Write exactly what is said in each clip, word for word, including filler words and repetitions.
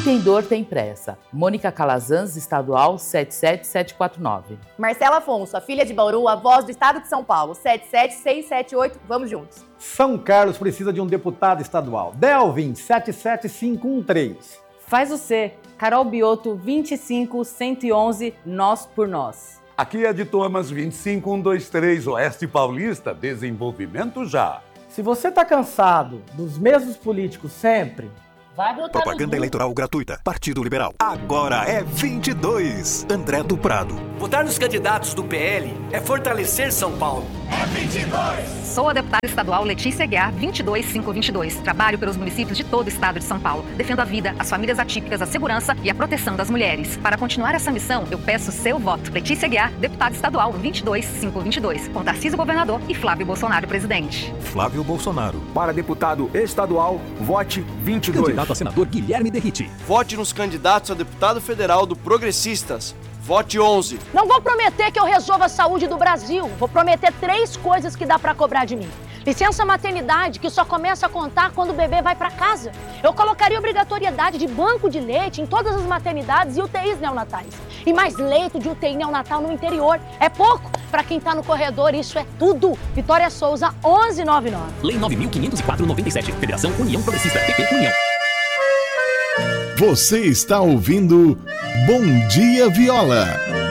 tem dor, tem pressa. Mônica Calazans, estadual sete sete sete quatro nove. Marcela Afonso, a filha de Bauru, a voz do estado de São Paulo, sete sete seis sete oito, vamos juntos. São Carlos precisa de um deputado estadual. Delvin, sete sete cinco um três. Faz o C. Carol Bioto, vinte e cinco cento e onze, Nós por Nós. Aqui é de Thomas, vinte e cinco um dois três, Oeste Paulista, Desenvolvimento Já. Se você tá cansado dos mesmos políticos sempre... Vai botar propaganda eleitoral gratuita. Partido Liberal. Agora é vinte e dois. André do Prado. Votar nos candidatos do P L é fortalecer São Paulo. É vinte e dois. Sou a deputada estadual Letícia Aguiar, vinte e dois mil quinhentos e vinte e dois. Trabalho pelos municípios de todo o estado de São Paulo. Defendo a vida, as famílias atípicas, a segurança e a proteção das mulheres. Para continuar essa missão, eu peço seu voto. Letícia Aguiar, deputada estadual vinte e dois mil quinhentos e vinte e dois. Com Tarcísio governador e Flávio Bolsonaro presidente. Flávio Bolsonaro. Para deputado estadual, vote vinte e dois. Candidato a senador Guilherme Derrite. Vote nos candidatos a deputado federal do Progressistas. Vote onze. Não vou prometer que eu resolva a saúde do Brasil. Vou prometer três coisas que dá pra cobrar de mim. Licença maternidade, que só começa a contar quando o bebê vai pra casa. Eu colocaria obrigatoriedade de banco de leite em todas as maternidades e U T Is neonatais. E mais leito de U T I neonatal no interior. É pouco? Pra quem tá no corredor, isso é tudo. Vitória Souza, onze noventa e nove. Lei nove mil quinhentos e quatro, noventa e sete. Federação União Progressista. P P União. Você está ouvindo Bom Dia Viola.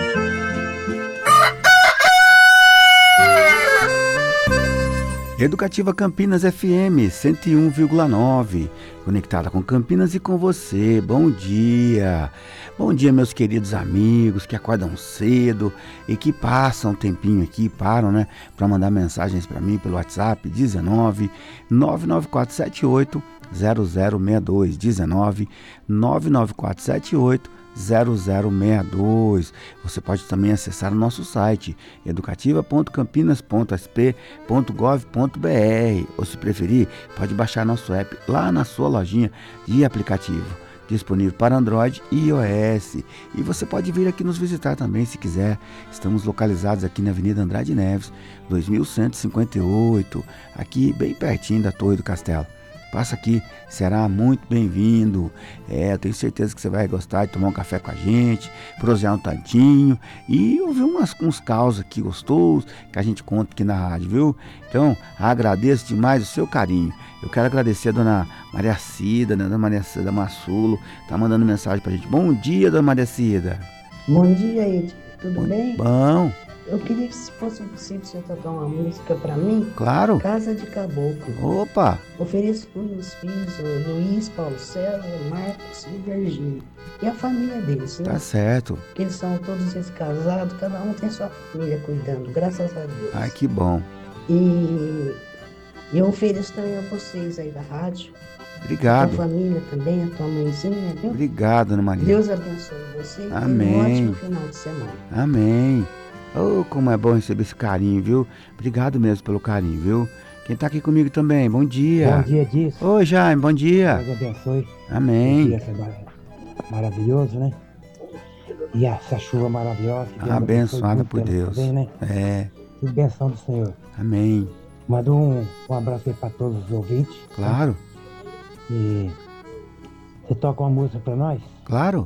Educativa Campinas F M cento e um vírgula nove, conectada com Campinas e com você. Bom dia. Bom dia, meus queridos amigos que acordam cedo e que passam um tempinho aqui, param, né, para mandar mensagens para mim pelo WhatsApp dezenove, nove nove quatro sete oito, zero zero seis dois, dezenove, nove nove quatro sete oito, zero zero seis dois. Você pode também acessar o nosso site educativa ponto campinas ponto s p ponto gov ponto b r, ou se preferir, pode baixar nosso app lá na sua lojinha de aplicativo, disponível para Android e iOS. E você pode vir aqui nos visitar também se quiser. Estamos localizados aqui na Avenida Andrade Neves, dois mil cento e cinquenta e oito, aqui bem pertinho da Torre do Castelo. Passa aqui, será muito bem-vindo. É, eu tenho certeza que você vai gostar de tomar um café com a gente, prosear um tantinho e ouvir umas, uns causos aqui gostosos que a gente conta aqui na rádio, viu? Então, agradeço demais o seu carinho. Eu quero agradecer a dona Maria Cida, né? Dona Maria Cida Massulo, tá mandando mensagem pra gente. Bom dia, dona Maria Cida. Bom dia, Ed. Tudo bom, bem? Bom. Eu queria que, se fosse possível, você tocar uma música pra mim. Claro. Casa de Caboclo. Opa. Ofereço para os meus filhos, o Luiz, Paulo César, Marcos e Virgínia. E a família deles, né? Tá certo. Porque eles são todos eles casados, cada um tem sua família cuidando, graças a Deus. Ai, que bom. E eu ofereço também a vocês aí da rádio. Obrigado. A tua família também, a tua mãezinha, viu? Obrigado, Ana Maria. Deus abençoe você. Amém. E um ótimo final de semana. Amém. Oh, como é bom receber esse carinho, viu? Obrigado mesmo pelo carinho, viu? Quem tá aqui comigo também, bom dia. Bom dia, Disso. Oi, Jaime, bom dia. Deus abençoe. Amém. Bom dia, maravilhoso, né? E essa chuva maravilhosa. Abençoada por Deus. Também, né? É. Tudo benção do Senhor. Amém. Manda um, um abraço aí pra todos os ouvintes. Claro. Né? E você toca uma música pra nós? Claro.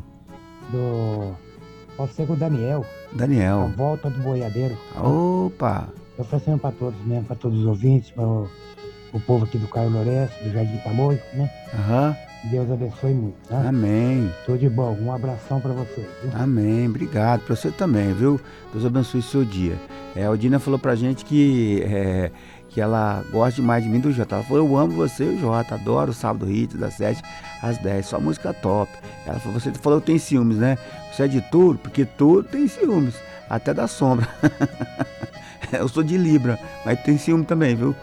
Do... Pode ser com o Daniel. Daniel. A volta do boiadeiro. Opa! Eu oferecendo para todos mesmo, para todos os ouvintes, para o, o povo aqui do Caio Lourenço, do Jardim Tamoio, né? Aham. Uhum. Deus abençoe muito, tá? Amém. Tudo de bom. Um abração para você, viu? Amém. Obrigado. Para você também, viu? Deus abençoe o seu dia. É, a Odina falou pra gente que, é, que ela gosta demais de mim do Jota. Ela falou, eu amo você e o Jota. Adoro o Sábado Hits das sete às dez. Só música top. Ela falou, você falou que tem ciúmes, né? Você é de tudo? Porque tudo tem ciúmes. Até da sombra. Eu sou de Libra, mas tem ciúme também, viu?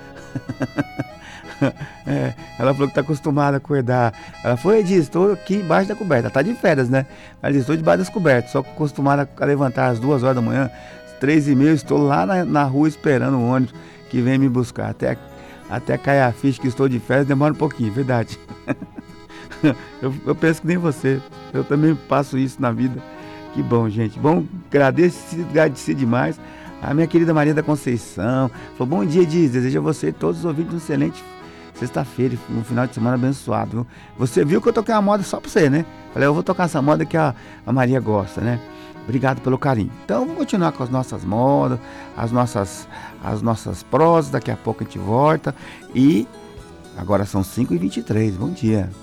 É, ela falou que tá acostumada a acordar. Ela falou, Edith, estou aqui embaixo da coberta. Tá de férias, né? Ela disse, estou debaixo das cobertas. Só acostumada a levantar às duas horas da manhã, três e meia, estou lá na, na rua esperando o ônibus que vem me buscar. Até, até cair a ficha que estou de férias, demora um pouquinho, verdade. eu, eu penso que nem você. Eu também passo isso na vida. Que bom, gente. Bom, agradeço, agradecer demais. A minha querida Maria da Conceição falou, bom dia, Diz, desejo a você e todos os ouvintes um excelente sexta-feira, um final de semana abençoado, viu? Você viu que eu toquei uma moda só pra você, né? Falei, eu vou tocar essa moda que a, a Maria gosta, né? Obrigado pelo carinho. Então, vamos continuar com as nossas modas, as nossas, as nossas prosas. Daqui a pouco a gente volta. E agora são cinco e vinte e três. Bom dia.